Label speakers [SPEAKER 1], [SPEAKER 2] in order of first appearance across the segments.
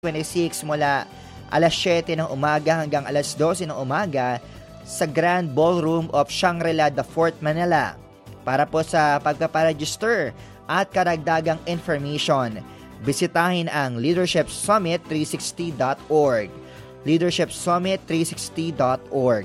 [SPEAKER 1] 26 mula alas 7 ng umaga hanggang alas 12 ng umaga sa Grand Ballroom of Shangri-La, The Fort Manila. Para po sa pagpaparegister at karagdagang information, bisitahin ang leadershipsummit360.org. leadershipsummit360.org.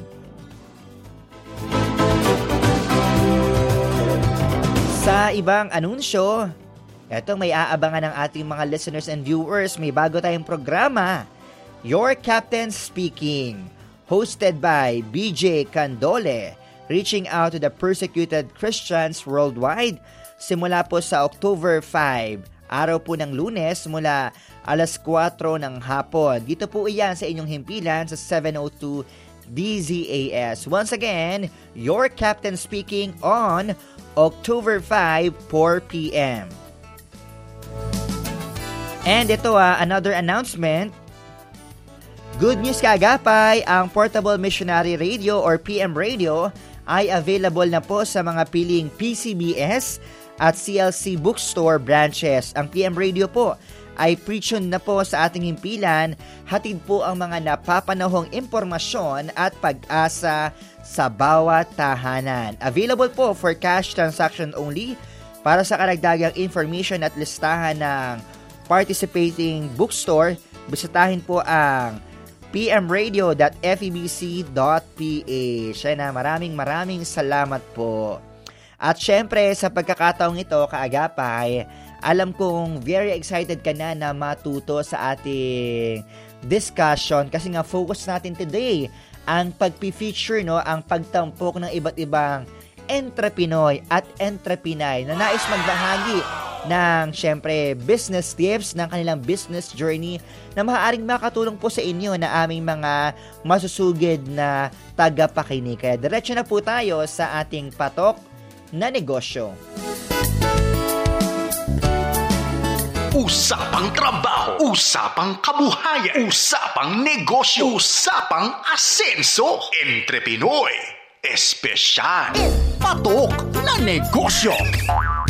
[SPEAKER 1] Sa ibang anunsyo, eto may aabangan ng ating mga listeners and viewers, may bago tayong programa, Your Captain Speaking, hosted by BJ Candole, reaching out to the persecuted Christians worldwide, simula po sa October 5, araw po ng Lunes mula alas 4 ng hapon. Dito po iyan sa inyong himpilan sa 702 DZAS. Once again, Your Captain Speaking on October 5, 4 p.m. And ito another announcement. Good news kaagapay, ang Portable Missionary Radio or PM Radio ay available na po sa mga piling PCBS at CLC Bookstore branches. Ang PM Radio po ay pre-tune na po sa ating himpilan, hatid po ang mga napapanahong impormasyon at pag-asa sa bawat tahanan. Available po for cash transaction only. Para sa karagdagang information at listahan ng participating bookstore, bisitahin po ang pmradio.febc.ph. Maraming salamat po. At syempre, sa pagkakataong ito, kaagapay, alam kong very excited ka na matuto sa ating discussion kasi nga focus natin today ang pagpi-feature, ang pagtampok ng iba't ibang entrepinoy at entrepinay na nais magbahagi ng syempre business tips ng kanilang business journey na maaaring makatulong po sa inyo na aming mga masusugid na tagapakinig. Kaya diretso na po tayo sa ating patok na negosyo.
[SPEAKER 2] Usapang trabaho, usapang kabuhayan, usapang negosyo, usapang asenso, Entrepinoy Espesyal. Patok na negosyo.